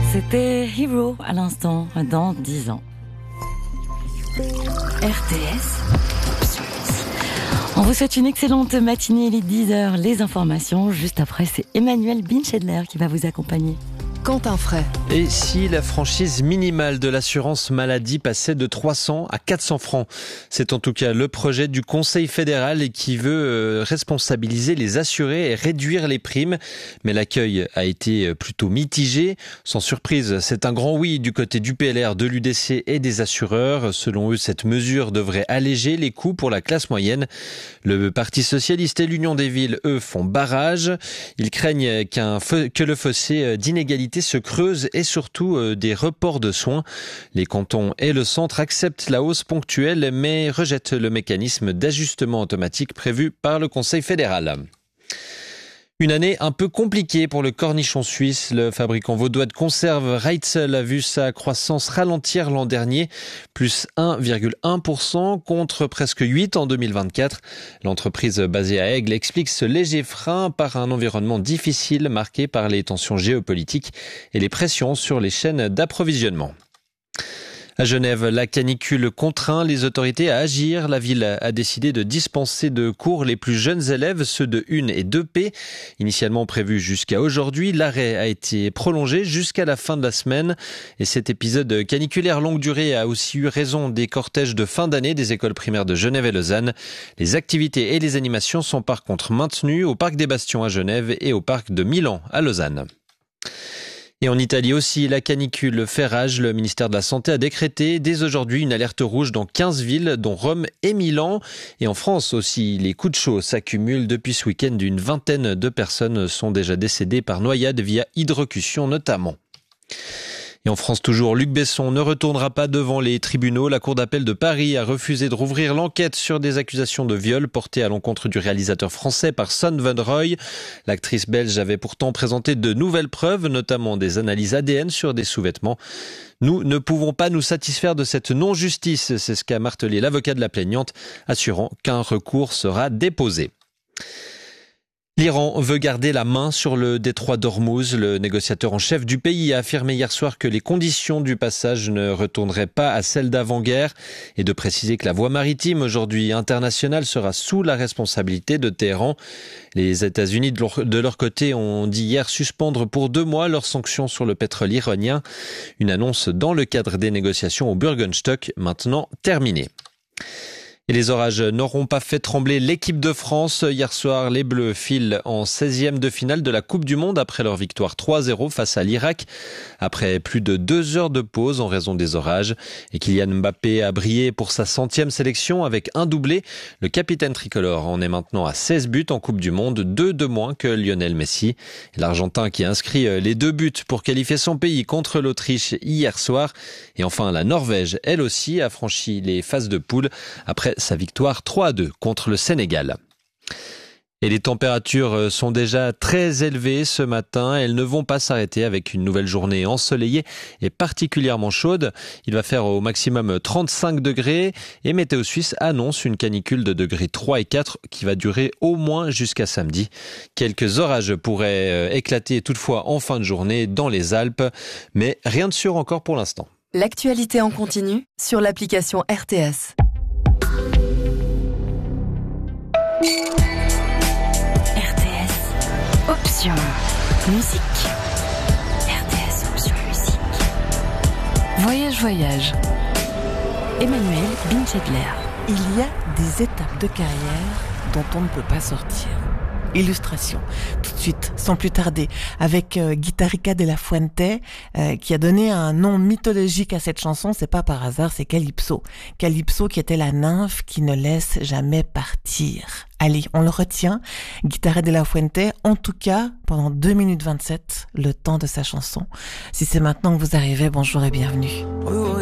C'était Hero à l'instant, dans 10 ans. RTS. On vous souhaite une excellente matinée, il est 10h. Les informations, juste après, c'est Emmanuel Binchedler qui va vous accompagner. Quentin Fray. Et si la franchise minimale de l'assurance maladie passait de 300 à 400 francs? C'est en tout cas le projet du Conseil fédéral qui veut responsabiliser les assurés et réduire les primes. Mais l'accueil a été plutôt mitigé. Sans surprise, c'est un grand oui du côté du PLR, de l'UDC et des assureurs. Selon eux, cette mesure devrait alléger les coûts pour la classe moyenne. Le Parti socialiste et l'Union des villes, eux, font barrage. Ils craignent que le fossé d'inégalité se creuse et surtout des reports de soins. Les cantons et le centre acceptent la hausse ponctuelle mais rejettent le mécanisme d'ajustement automatique prévu par le Conseil fédéral. Une année un peu compliquée pour le cornichon suisse. Le fabricant vaudois de conserve Reitzel a vu sa croissance ralentir l'an dernier, plus 1,1% contre presque 8 en 2024. L'entreprise basée à Aigle explique ce léger frein par un environnement difficile marqué par les tensions géopolitiques et les pressions sur les chaînes d'approvisionnement. À Genève, la canicule contraint les autorités à agir. La ville a décidé de dispenser de cours les plus jeunes élèves, ceux de 1 et 2P. Initialement prévu jusqu'à aujourd'hui, l'arrêt a été prolongé jusqu'à la fin de la semaine. Et cet épisode caniculaire longue durée a aussi eu raison des cortèges de fin d'année des écoles primaires de Genève et Lausanne. Les activités et les animations sont par contre maintenues au Parc des Bastions à Genève et au Parc de Milan à Lausanne. Et en Italie aussi, la canicule fait rage. Le ministère de la Santé a décrété dès aujourd'hui une alerte rouge dans 15 villes, dont Rome et Milan. Et en France aussi, les coups de chaud s'accumulent. Depuis ce week-end, une vingtaine de personnes sont déjà décédées par noyade via hydrocution notamment. Et en France toujours, Luc Besson ne retournera pas devant les tribunaux. La Cour d'appel de Paris a refusé de rouvrir l'enquête sur des accusations de viol portées à l'encontre du réalisateur français par Son Van Roy. L'actrice belge avait pourtant présenté de nouvelles preuves, notamment des analyses ADN sur des sous-vêtements. Nous ne pouvons pas nous satisfaire de cette non-justice, c'est ce qu'a martelé l'avocat de la plaignante, assurant qu'un recours sera déposé. L'Iran veut garder la main sur le détroit d'Ormuz. Le négociateur en chef du pays a affirmé hier soir que les conditions du passage ne retourneraient pas à celles d'avant-guerre et de préciser que la voie maritime, aujourd'hui internationale, sera sous la responsabilité de Téhéran. Les États-Unis, de leur côté, ont dit hier suspendre pour 2 mois leurs sanctions sur le pétrole iranien. Une annonce dans le cadre des négociations au Bürgenstock, maintenant terminée. Et les orages n'auront pas fait trembler l'équipe de France. Hier soir, les Bleus filent en 16e de finale de la Coupe du Monde après leur victoire 3-0 face à l'Irak. Après plus de 2 heures de pause en raison des orages. Et Kylian Mbappé a brillé pour sa 100e sélection avec un doublé. Le capitaine tricolore en est maintenant à 16 buts en Coupe du Monde, 2 de moins que Lionel Messi. Et l'Argentin qui a inscrit les 2 buts pour qualifier son pays contre l'Autriche hier soir. Et enfin, la Norvège, elle aussi, a franchi les phases de poule après sa victoire 3-2 contre le Sénégal. Et les températures sont déjà très élevées ce matin. Elles ne vont pas s'arrêter avec une nouvelle journée ensoleillée et particulièrement chaude. Il va faire au maximum 35 degrés et Météo Suisse annonce une canicule de degrés 3 et 4 qui va durer au moins jusqu'à samedi. Quelques orages pourraient éclater toutefois en fin de journée dans les Alpes, mais rien de sûr encore pour l'instant. L'actualité en continu sur l'application RTS. RTS, option musique. RTS, option musique. Voyage. Emmanuel Binchedler. Il y a des étapes de carrière dont on ne peut pas sortir. Illustration, tout de suite, sans plus tarder, avec Guitarrica de la Fuente, qui a donné un nom mythologique à cette chanson. C'est pas par hasard, c'est Calypso. Calypso qui était la nymphe qui ne laisse jamais partir. Allez, on le retient, Guitarra de la Fuente, en tout cas, pendant 2 minutes 27, le temps de sa chanson. Si c'est maintenant que vous arrivez, bonjour et bienvenue.